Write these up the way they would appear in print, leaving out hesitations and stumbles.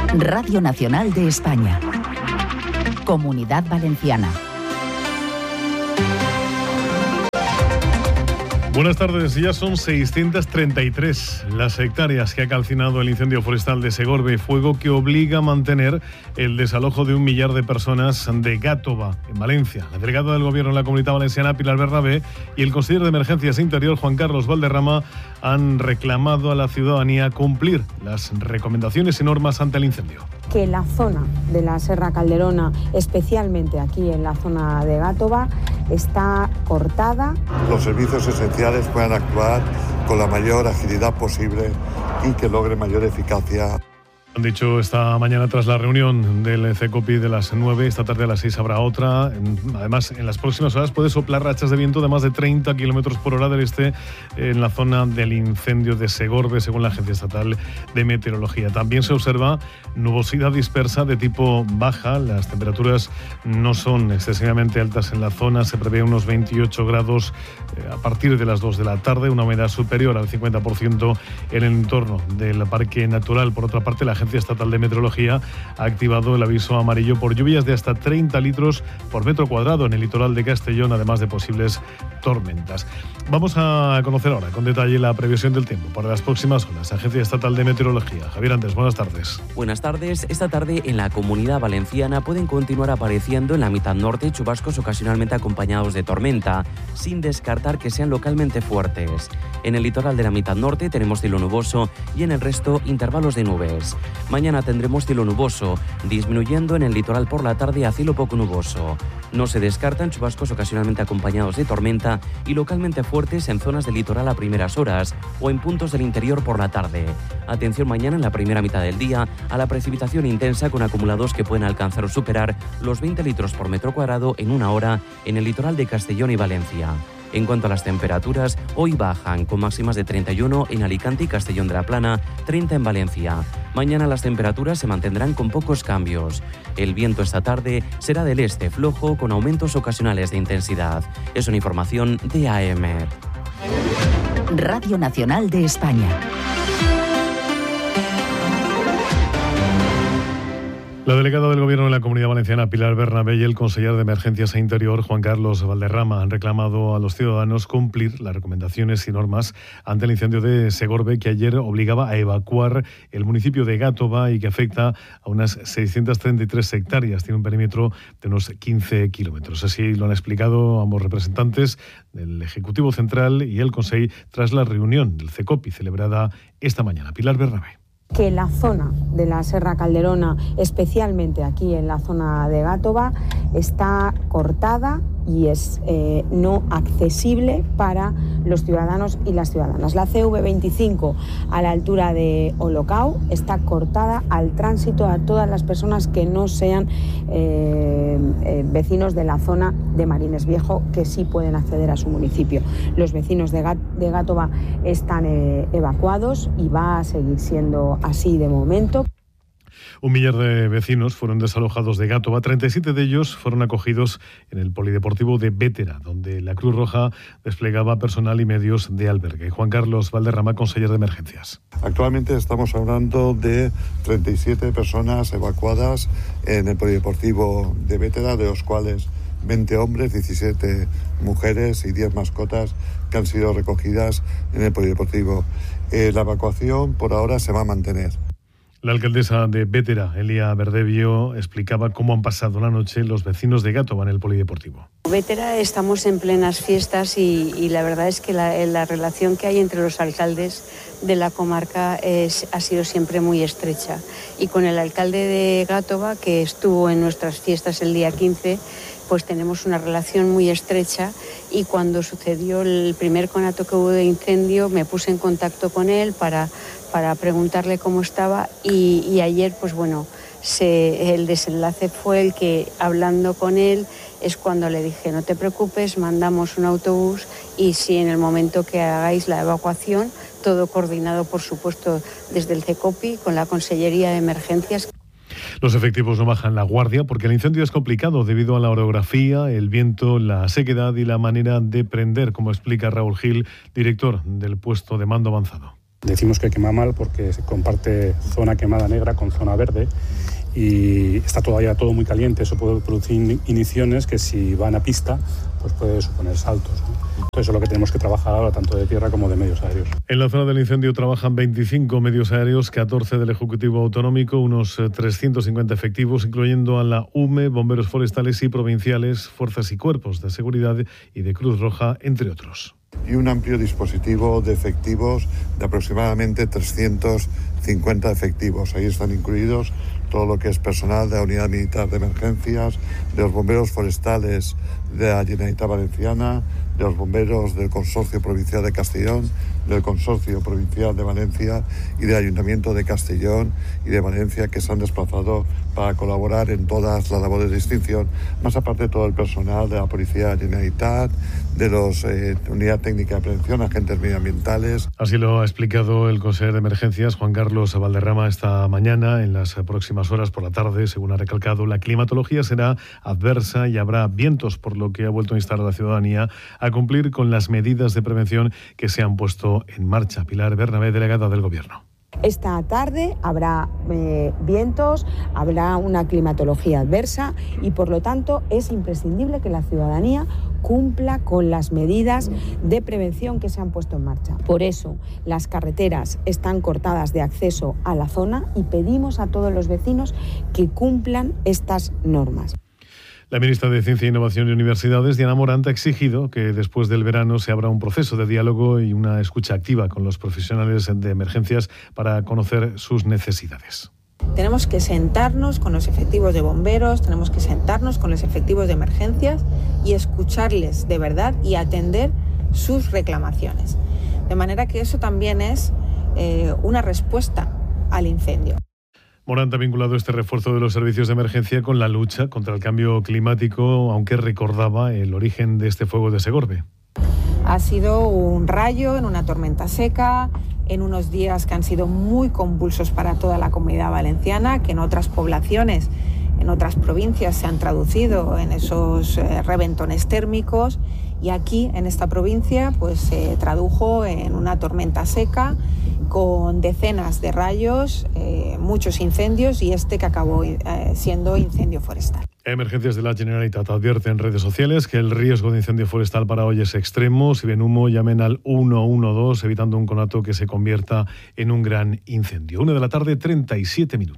Radio Nacional de España. Comunidad Valenciana. Buenas tardes, ya son 633 las hectáreas que ha calcinado el incendio forestal de Segorbe, fuego que obliga a mantener el desalojo de 1 millar de personas de Gàtova, en Valencia. La delegada del Gobierno en la Comunidad Valenciana, Pilar Bernabé, y el consejero de Emergencias e Interior, Juan Carlos Valderrama, han reclamado a la ciudadanía cumplir las recomendaciones y normas ante el incendio. Que la zona de la Serra Calderona, especialmente aquí en la zona de Gàtova, está cortada. Los servicios esenciales puedan actuar con la mayor agilidad posible y que logren mayor eficacia. Han dicho esta mañana tras la reunión del CECOPI de las 9, esta tarde a las 6 habrá otra. Además, en las próximas horas puede soplar rachas de viento de más de 30 kilómetros por hora del este en la zona del incendio de Segorbe, según la Agencia Estatal de Meteorología. También se observa nubosidad dispersa de tipo baja. Las temperaturas no son excesivamente altas en la zona. Se prevé unos 28 grados a partir de las 2 de la tarde, una humedad superior al 50% en el entorno del Parque Natural. Por otra parte, la Agencia Estatal de Meteorología ha activado el aviso amarillo por lluvias de hasta 30 litros por metro cuadrado en el litoral de Castellón, además de posibles tormentas. Vamos a conocer ahora con detalle la previsión del tiempo para las próximas horas. Agencia Estatal de Meteorología. Javier Andes, buenas tardes. Buenas tardes. Esta tarde en la Comunidad Valenciana pueden continuar apareciendo en la mitad norte chubascos ocasionalmente acompañados de tormenta, sin descartar que sean localmente fuertes. En el litoral de la mitad norte tenemos cielo nuboso y en el resto intervalos de nubes. Mañana tendremos cielo nuboso, disminuyendo en el litoral por la tarde a cielo poco nuboso. No se descartan chubascos ocasionalmente acompañados de tormenta y localmente fuertes en zonas del litoral a primeras horas o en puntos del interior por la tarde. Atención mañana en la primera mitad del día a la precipitación intensa con acumulados que pueden alcanzar o superar los 20 litros por metro cuadrado en una hora en el litoral de Castellón y Valencia. En cuanto a las temperaturas, hoy bajan con máximas de 31 en Alicante y Castellón de la Plana, 30 en Valencia. Mañana las temperaturas se mantendrán con pocos cambios. El viento esta tarde será del este flojo con aumentos ocasionales de intensidad. Es una información de AEMER. Radio Nacional de España. La delegada del Gobierno en la Comunidad Valenciana, Pilar Bernabé, y el consejero de Emergencias e Interior, Juan Carlos Valderrama, han reclamado a los ciudadanos cumplir las recomendaciones y normas ante el incendio de Segorbe, que ayer obligaba a evacuar el municipio de Gàtova y que afecta a unas 633 hectáreas. Tiene un perímetro de unos 15 kilómetros. Así lo han explicado ambos representantes del Ejecutivo Central y el Consejo tras la reunión del CECOPI celebrada esta mañana. Pilar Bernabé. Que la zona de la Serra Calderona, especialmente aquí en la zona de Gàtova, está cortada y es no accesible para los ciudadanos y las ciudadanas. La CV25 a la altura de Olocau está cortada al tránsito a todas las personas que no sean vecinos de la zona de Marines Viejo, que sí pueden acceder a su municipio. Los vecinos de Gàtova están evacuados y va a seguir siendo así de momento. 1 millar de vecinos fueron desalojados de Gàtova. 37 de ellos fueron acogidos en el polideportivo de Bétera, donde la Cruz Roja desplegaba personal y medios de albergue. Juan Carlos Valderrama, consejero de Emergencias. Actualmente estamos hablando de 37 personas evacuadas en el polideportivo de Bétera, de los cuales 20 hombres, 17 mujeres y 10 mascotas que han sido recogidas en el polideportivo. La evacuación por ahora se va a mantener. La alcaldesa de Bétera, Elia Verdebio, explicaba cómo han pasado la noche los vecinos de Gàtova en el polideportivo. Bétera estamos en plenas fiestas y la verdad es que la relación que hay entre los alcaldes de la comarca ha sido siempre muy estrecha. Y con el alcalde de Gàtova, que estuvo en nuestras fiestas el día 15, pues tenemos una relación muy estrecha, y cuando sucedió el primer conato que hubo de incendio me puse en contacto con él para preguntarle cómo estaba y ayer pues bueno, el desenlace fue el que, hablando con él, es cuando le dije no te preocupes, mandamos un autobús y si en el momento que hagáis la evacuación, todo coordinado por supuesto desde el CECOPI con la Consellería de Emergencias. Los efectivos no bajan la guardia porque el incendio es complicado debido a la orografía, el viento, la sequedad y la manera de prender, como explica Raúl Gil, director del puesto de mando avanzado. Decimos que quema mal porque se comparte zona quemada negra con zona verde y está todavía todo muy caliente. Eso puede producir igniciones que, si van a pista, pues puede suponer saltos, ¿no? Entonces, eso es lo que tenemos que trabajar ahora, tanto de tierra como de medios aéreos. En la zona del incendio trabajan 25 medios aéreos, 14 del Ejecutivo Autonómico, unos 350 efectivos, incluyendo a la UME, bomberos forestales y provinciales, fuerzas y cuerpos de seguridad y de Cruz Roja, entre otros. Y un amplio dispositivo de efectivos de aproximadamente 350 efectivos. Ahí están incluidos todo lo que es personal de la Unidad Militar de Emergencias, de los bomberos forestales de la Generalitat Valenciana, de los bomberos del Consorcio Provincial de Castellón, del Consorcio Provincial de Valencia y del Ayuntamiento de Castellón y de Valencia, que se han desplazado para colaborar en todas las labores de extinción, más aparte todo el personal de la Policía de la Generalitat, de los Unidad Técnica de Prevención, agentes medioambientales. Así lo ha explicado el consejero de Emergencias, Juan Carlos Valderrama, esta mañana. En las próximas horas por la tarde, según ha recalcado, la climatología será adversa y habrá vientos, por lo que ha vuelto a instar a la ciudadanía a cumplir con las medidas de prevención que se han puesto en marcha. Pilar Bernabé, delegada del Gobierno. Esta tarde habrá vientos, habrá una climatología adversa y, por lo tanto, es imprescindible que la ciudadanía cumpla con las medidas de prevención que se han puesto en marcha. Por eso, las carreteras están cortadas de acceso a la zona y pedimos a todos los vecinos que cumplan estas normas. La ministra de Ciencia, Innovación y Universidades, Diana Morant, ha exigido que después del verano se abra un proceso de diálogo y una escucha activa con los profesionales de emergencias para conocer sus necesidades. Tenemos que sentarnos con los efectivos de bomberos, tenemos que sentarnos con los efectivos de emergencias y escucharles de verdad y atender sus reclamaciones. De manera que eso también es una respuesta al incendio. Morant ha vinculado este refuerzo de los servicios de emergencia con la lucha contra el cambio climático, aunque recordaba el origen de este fuego de Segorbe. Ha sido un rayo en una tormenta seca, en unos días que han sido muy convulsos para toda la Comunidad Valenciana, que en otras poblaciones, en otras provincias se han traducido en esos reventones térmicos, y aquí en esta provincia pues se tradujo en una tormenta seca con decenas de rayos, muchos incendios y este que acabó siendo incendio forestal. Emergencias de la Generalitat advierte en redes sociales que el riesgo de incendio forestal para hoy es extremo. Si ven humo, llamen al 112, evitando un conato que se convierta en un gran incendio. 1:37 p.m.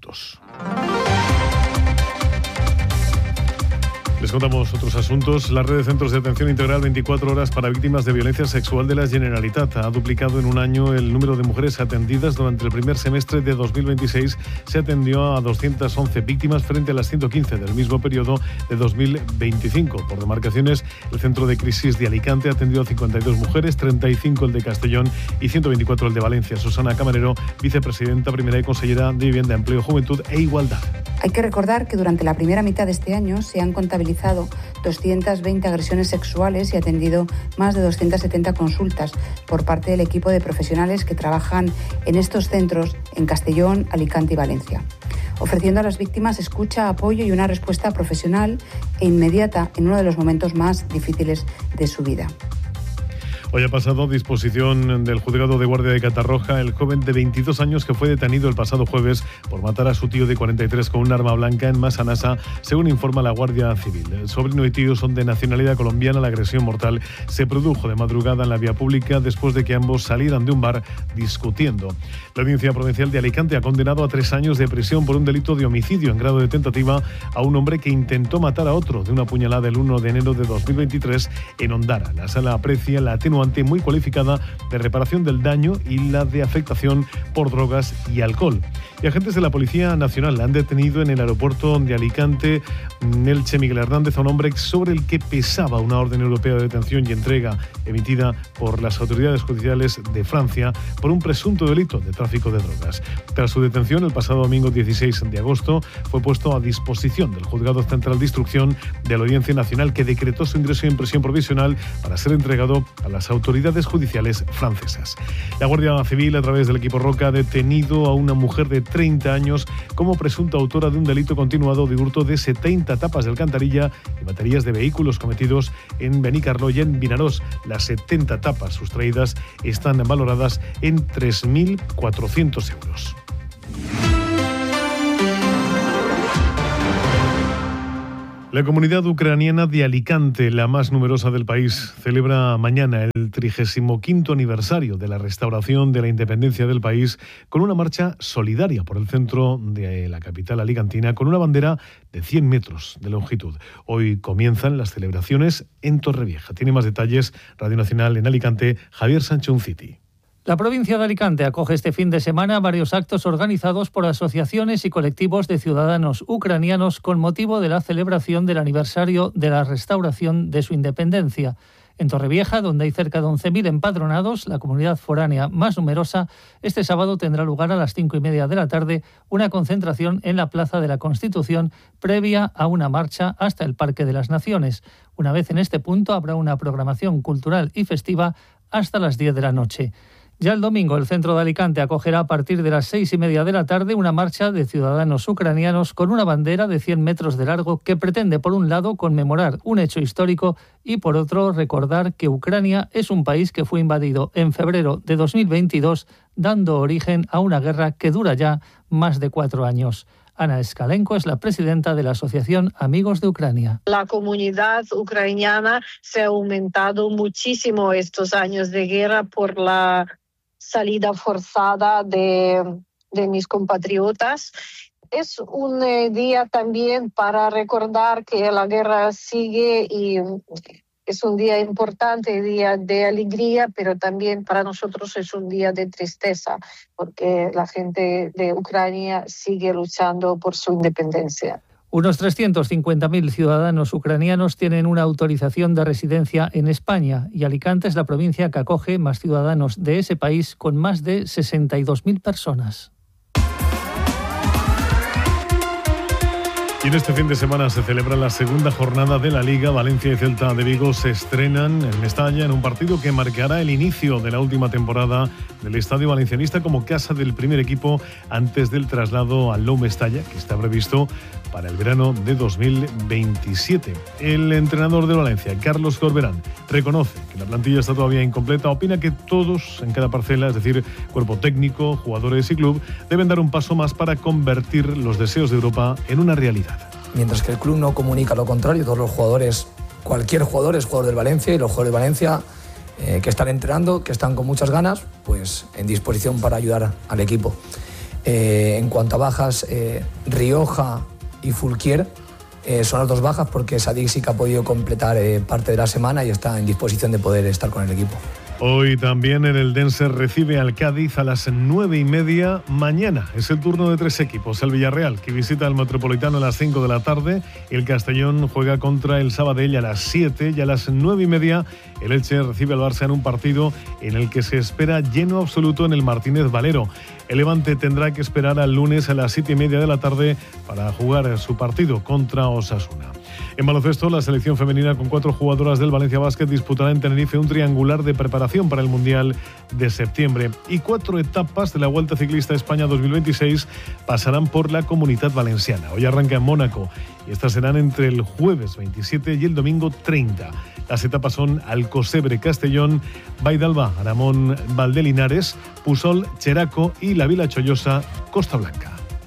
Les contamos otros asuntos. La red de centros de atención integral 24 horas para víctimas de violencia sexual de la Generalitat ha duplicado en un año el número de mujeres atendidas. Durante el primer semestre de 2026 se atendió a 211 víctimas frente a las 115 del mismo periodo de 2025. Por demarcaciones, el centro de crisis de Alicante ha atendido a 52 mujeres, 35 el de Castellón y 124 el de Valencia. Susana Camarero, vicepresidenta primera y consellera de Vivienda, Empleo, Juventud e Igualdad. Hay que recordar que durante la primera mitad de este año se han contabilizado 220 agresiones sexuales y atendido más de 270 consultas por parte del equipo de profesionales que trabajan en estos centros en Castellón, Alicante y Valencia, ofreciendo a las víctimas escucha, apoyo y una respuesta profesional e inmediata en uno de los momentos más difíciles de su vida. Hoy ha pasado a disposición del juzgado de guardia de Catarroja el joven de 22 años que fue detenido el pasado jueves por matar a su tío de 43 con un arma blanca en Massanassa, según informa la Guardia Civil. El sobrino y tío son de nacionalidad colombiana. La agresión mortal se produjo de madrugada en la vía pública después de que ambos salieran de un bar discutiendo. La Audiencia Provincial de Alicante ha condenado a 3 años de prisión por un delito de homicidio en grado de tentativa a un hombre que intentó matar a otro de una puñalada el 1 de enero de 2023 en Ondara. La sala aprecia la atenuante muy cualificada de reparación del daño y la de afectación por drogas y alcohol. Y agentes de la Policía Nacional han detenido en el aeropuerto de Alicante, Elche, Miguel Hernández, a un hombre sobre el que pesaba una orden europea de detención y entrega emitida por las autoridades judiciales de Francia por un presunto delito de tráfico de drogas. Tras su detención, el pasado domingo 16 de agosto, fue puesto a disposición del Juzgado Central de Instrucción de la Audiencia Nacional, que decretó su ingreso en prisión provisional para ser entregado a las autoridades judiciales francesas. La Guardia Civil, a través del equipo Roca, ha detenido a una mujer de 30 años como presunta autora de un delito continuado de hurto de 70 tapas de alcantarilla y baterías de vehículos cometidos en Benicarló y en Vinaròs. Las 70 tapas sustraídas están valoradas en 3.400 euros. La comunidad ucraniana de Alicante, la más numerosa del país, celebra mañana el 35º aniversario de la restauración de la independencia del país con una marcha solidaria por el centro de la capital alicantina con una bandera de 100 metros de longitud. Hoy comienzan las celebraciones en Torrevieja. Tiene más detalles Radio Nacional en Alicante, Javier Sancho Unciti. La provincia de Alicante acoge este fin de semana varios actos organizados por asociaciones y colectivos de ciudadanos ucranianos con motivo de la celebración del aniversario de la restauración de su independencia. En Torrevieja, donde hay cerca de 11.000 empadronados, la comunidad foránea más numerosa, este sábado tendrá lugar a las 5:30 de la tarde una concentración en la Plaza de la Constitución previa a una marcha hasta el Parque de las Naciones. Una vez en este punto habrá una programación cultural y festiva hasta las 10 de la noche. Ya el domingo, el centro de Alicante acogerá a partir de las 6:30 de la tarde una marcha de ciudadanos ucranianos con una bandera de 100 metros de largo que pretende, por un lado, conmemorar un hecho histórico y, por otro, recordar que Ucrania es un país que fue invadido en febrero de 2022, dando origen a una guerra que dura ya más de 4 años. Ana Escalenco es la presidenta de la Asociación Amigos de Ucrania. La comunidad ucraniana se ha aumentado muchísimo estos años de guerra por la salida forzada de mis compatriotas. Es un día también para recordar que la guerra sigue y es un día importante, día de alegría, pero también para nosotros es un día de tristeza, porque la gente de Ucrania sigue luchando por su independencia. Unos 350.000 ciudadanos ucranianos tienen una autorización de residencia en España y Alicante es la provincia que acoge más ciudadanos de ese país, con más de 62.000 personas. Y en este fin de semana se celebra la segunda jornada de la Liga. Valencia y Celta de Vigo se estrenan en Mestalla en un partido que marcará el inicio de la última temporada del Estadio Valencianista como casa del primer equipo antes del traslado al Nou Mestalla, que está previsto para el verano de 2027. El entrenador de Valencia, Carlos Corberán, reconoce que la plantilla está todavía incompleta. Opina que todos en cada parcela, es decir, cuerpo técnico, jugadores y club, deben dar un paso más para convertir los deseos de Europa en una realidad. Mientras que el club no comunica lo contrario, todos los jugadores, cualquier jugador es jugador del Valencia, y los jugadores del Valencia que están entrenando, que están con muchas ganas, pues en disposición para ayudar al equipo. En cuanto a bajas, Rioja y Fulquier son las dos bajas, porque Sadik sí que ha podido completar parte de la semana y está en disposición de poder estar con el equipo. Hoy también el Eldense recibe al Cádiz a las 9:30. Mañana es el turno de 3 equipos. El Villarreal, que visita al Metropolitano a las 5 de la tarde. El Castellón juega contra el Sabadell a las 7. Y a las 9:30 el Elche recibe al Barça en un partido en el que se espera lleno absoluto en el Martínez Valero. El Levante tendrá que esperar al lunes a las 7:30 de la tarde para jugar su partido contra Osasuna. En baloncesto, la selección femenina con 4 jugadoras del Valencia Basket disputará en Tenerife un triangular de preparación para el Mundial de septiembre. Y 4 etapas de la Vuelta Ciclista España 2026 pasarán por la Comunidad Valenciana. Hoy arranca en Mónaco y estas serán entre el jueves 27 y el domingo 30. Las etapas son Alcocebre, Castellón, Baidalba, Aramón, Valdelinares, Pusol, Cheraco y la Vila Chollosa, Costa Blanca.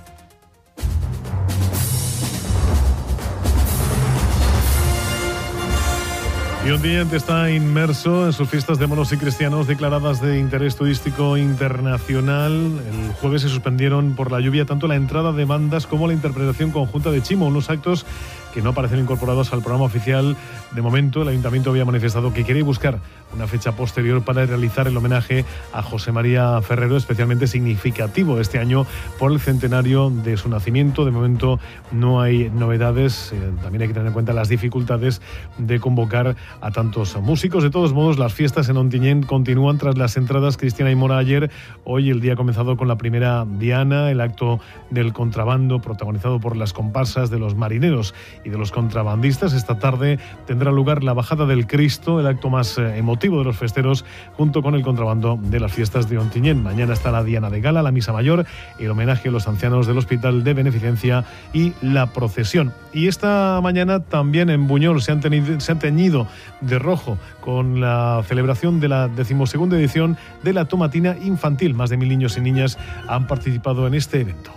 Y Ontinyent está inmerso en sus fiestas de moros y cristianos declaradas de interés turístico internacional. El jueves se suspendieron por la lluvia tanto la entrada de bandas como la interpretación conjunta de Chimo, unos actos que no aparecen incorporados al programa oficial. De momento, el Ayuntamiento había manifestado que quería buscar una fecha posterior para realizar el homenaje a José María Ferrero, especialmente significativo este año por el centenario de su nacimiento. De momento no hay novedades. También hay que tener en cuenta las dificultades de convocar a tantos músicos. De todos modos, las fiestas en Ontinyent continúan tras las entradas Cristina y Mora ayer. Hoy el día ha comenzado con la primera diana, el acto del contrabando protagonizado por las comparsas de los marineros. y de los contrabandistas. Esta tarde tendrá lugar la Bajada del Cristo, el acto más emotivo de los festeros, junto con el contrabando de las fiestas de Ontinyent. Mañana está la Diana de Gala, la Misa Mayor, el homenaje a los ancianos del Hospital de Beneficencia y la procesión. Y esta mañana también en Buñol se han teñido de rojo con la celebración de la 12ª edición de la Tomatina Infantil. Más de 1000 niños y niñas han participado en este evento.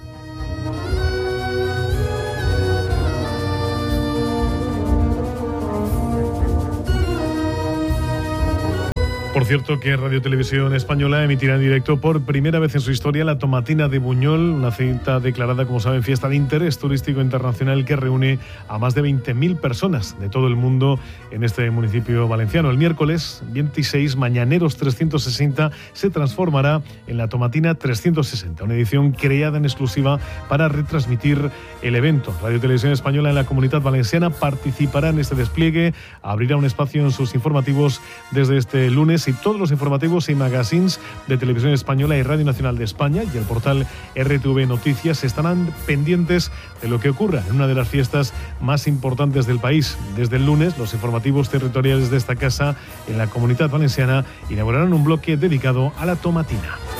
Por cierto, que Radio Televisión Española emitirá en directo por primera vez en su historia la Tomatina de Buñol, una cita declarada, como saben, fiesta de interés turístico internacional que reúne a más de 20.000 personas de todo el mundo en este municipio valenciano. El miércoles 26, Mañaneros 360 se transformará en la Tomatina 360, una edición creada en exclusiva para retransmitir el evento. Radio Televisión Española en la Comunidad Valenciana participará en este despliegue, abrirá un espacio en sus informativos desde este lunes, y todos los informativos y magazines de Televisión Española y Radio Nacional de España y el portal RTV Noticias estarán pendientes de lo que ocurra en una de las fiestas más importantes del país. Desde el lunes, los informativos territoriales de esta casa en la Comunidad Valenciana inaugurarán un bloque dedicado a la Tomatina.